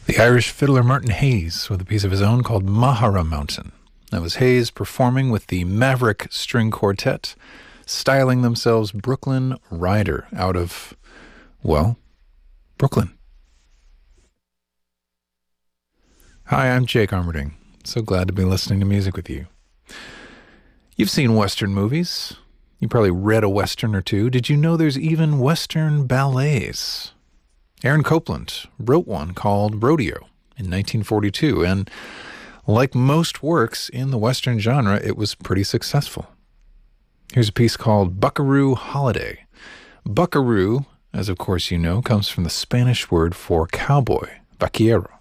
The Irish fiddler Martin Hayes with a piece of his own called Mahara Mountain. That was Hayes performing with the Maverick String Quartet, styling themselves Brooklyn Rider out of, well, Brooklyn. Hi, I'm Jake Armerding. So glad to be listening to music with you. You've seen Western movies. You probably read a Western or two. Did you know there's even Western ballets? Aaron Copland wrote one called Rodeo in 1942, and like most works in the Western genre, it was pretty successful. Here's a piece called Buckaroo Holiday. Buckaroo, as of course you know, comes from the Spanish word for cowboy, vaquero.